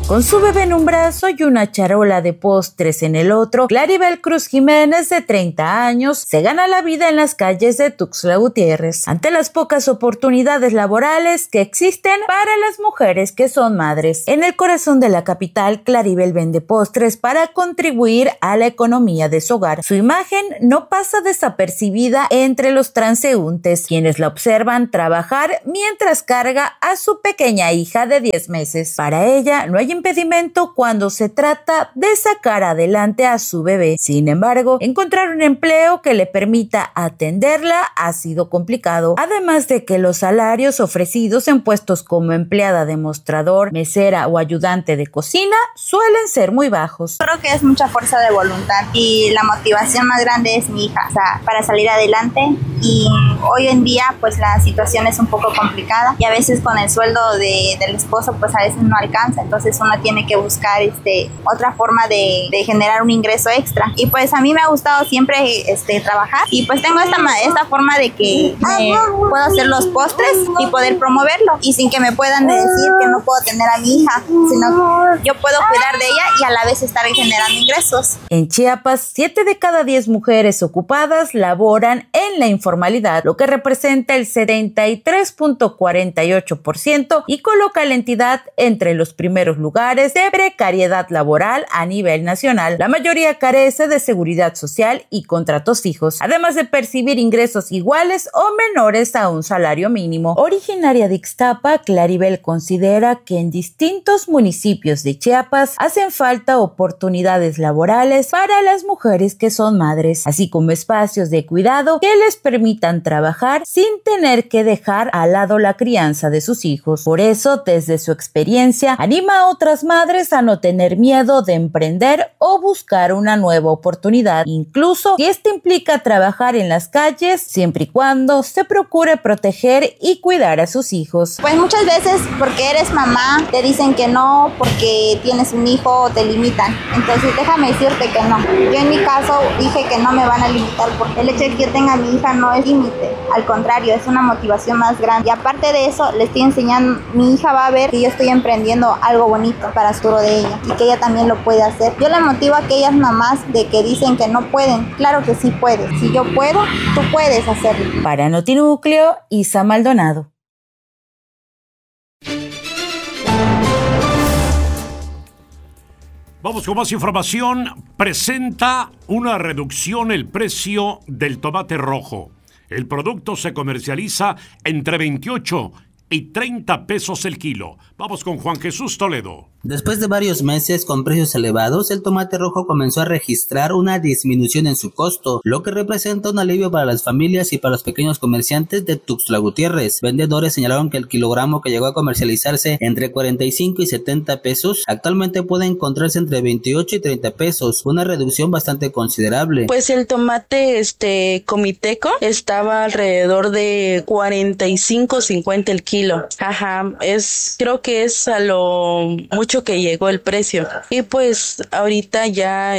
Con su bebé en un brazo y una charola de postres en el otro, Claribel Cruz Jiménez, de 30 años, se gana la vida en las calles de Tuxtla Gutiérrez, ante las pocas oportunidades laborales que existen para las mujeres que son madres. En el corazón de la capital, Claribel vende postres para contribuir a la economía de su hogar. Su imagen no pasa desapercibida entre los transeúntes, quienes la observan trabajar mientras carga a su pequeña hija de 10 meses. Para ella, no hay impedimento cuando se trata de sacar adelante a su bebé. Sin embargo, encontrar un empleo que le permita atenderla ha sido complicado, además de que los salarios ofrecidos en puestos como empleada de mostrador, mesera o ayudante de cocina suelen ser muy bajos. Creo que es mucha fuerza de voluntad y la motivación más grande es mi hija, o sea, para salir adelante. Y hoy en día pues la situación es un poco complicada y a veces con el sueldo del esposo pues a veces no alcanza, entonces uno tiene que buscar otra forma de generar un ingreso extra. Y pues a mí me ha gustado siempre trabajar y pues tengo esta forma de que puedo hacer los postres y poder promoverlo y sin que me puedan decir que no puedo tener a mi hija, sino yo puedo cuidar de ella y a la vez estar generando ingresos. En Chiapas, 7 de cada 10 mujeres ocupadas laboran en la informalidad, lo que representa el 73.48% y coloca a la entidad entre los primeros lugares de precariedad laboral a nivel nacional. La mayoría carece de seguridad social y contratos fijos, además de percibir ingresos iguales o menores a un salario mínimo. Originaria de Ixtapa, Claribel considera que en distintos municipios de Chiapas hacen falta oportunidades laborales para las mujeres que son madres, así como espacios de cuidado que les permitan trabajar sin tener que dejar al lado la crianza de sus hijos. Por eso, desde su experiencia, anima a otras madres a no tener miedo de emprender o buscar una nueva oportunidad, incluso si esto implica trabajar en las calles, siempre y cuando se procure proteger y cuidar a sus hijos. Pues muchas veces porque eres mamá te dicen que no, porque tienes un hijo o te limitan. Entonces déjame decirte que no. Yo en mi caso dije que no me van a limitar porque el hecho de que yo tenga a mi hija no es límite. Al contrario, es una motivación más grande. Y aparte de eso, le estoy enseñando, mi hija va a ver que yo estoy emprendiendo algo bonito para el futuro de ella y que ella también lo puede hacer. Yo la motivo a aquellas mamás de que dicen que no pueden. Claro que sí puedes. Si yo puedo, tú puedes hacerlo. Para Notinúcleo, Isa Maldonado. Vamos con más información. Presenta una reducción el precio del tomate rojo. El producto se comercializa entre 28 y 30 pesos el kilo. Vamos con Juan Jesús Toledo. Después de varios meses con precios elevados, el tomate rojo comenzó a registrar una disminución en su costo, lo que representa un alivio para las familias y para los pequeños comerciantes de Tuxtla Gutiérrez. Vendedores señalaron que el kilogramo, que llegó a comercializarse entre 45 y 70 pesos, actualmente puede encontrarse entre 28 y 30 pesos, una reducción bastante considerable. Pues el tomate comiteco estaba alrededor de 45-50 el kilo. Ajá, creo que es a lo mucho que llegó el precio y pues ahorita ya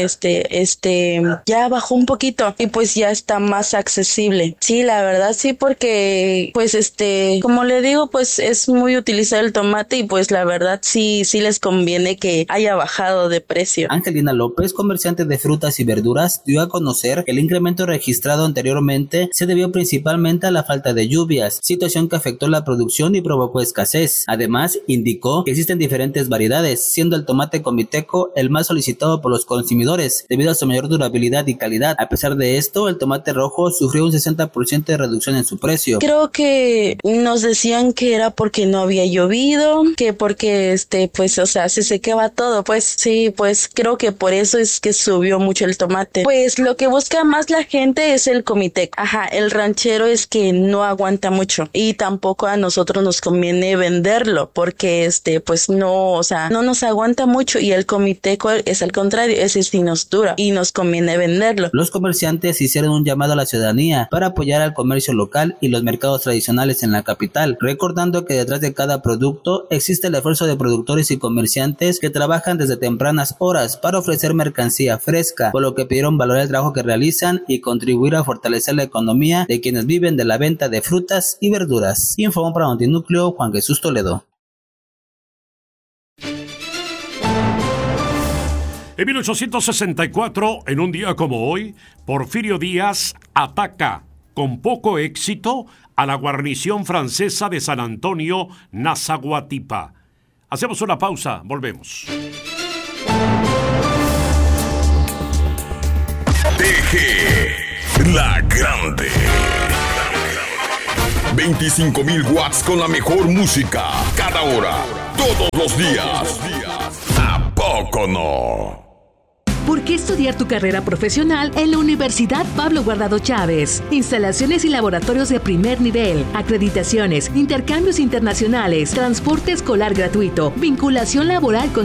ya bajó un poquito y pues ya está más accesible. Sí, la verdad sí, porque pues como le digo, pues es muy utilizado el tomate y pues la verdad sí les conviene que haya bajado de precio. Angelina López, comerciante de frutas y verduras, dio a conocer que el incremento registrado anteriormente se debió principalmente a la falta de lluvias, situación que afectó la producción y provocó escasez. Además, indicó que existen diferentes variedades, siendo el tomate comiteco el más solicitado por los consumidores debido a su mayor durabilidad y calidad. A pesar de esto, el tomate rojo sufrió un 60% de reducción en su precio. Creo que nos decían que era porque no había llovido, que porque pues o sea se secaba todo, pues sí, pues creo que por eso es que subió mucho el tomate. Pues lo que busca más la gente es el comiteco. Ajá, el ranchero es que no aguanta mucho y tampoco a nosotros nos conviene venderlo porque pues no, o sea, no nos aguanta mucho y el comiteco es al contrario, ese sí nos dura y nos conviene venderlo. Los comerciantes hicieron un llamado a la ciudadanía para apoyar al comercio local y los mercados tradicionales en la capital, recordando que detrás de cada producto existe el esfuerzo de productores y comerciantes que trabajan desde tempranas horas para ofrecer mercancía fresca, por lo que pidieron valorar el trabajo que realizan y contribuir a fortalecer la economía de quienes viven de la venta de frutas y verduras. Informó para Notinúcleo Juan Jesús Toledo. En 1864, en un día como hoy, Porfirio Díaz ataca con poco éxito a la guarnición francesa de San Antonio, Nazahuatipa. Hacemos una pausa, volvemos. TG, la grande. 25,000 watts con la mejor música, cada hora, todos los días. ¿A poco no? ¿Por qué estudiar tu carrera profesional en la Universidad Pablo Guardado Chávez? Instalaciones y laboratorios de primer nivel, acreditaciones, intercambios internacionales, transporte escolar gratuito, vinculación laboral con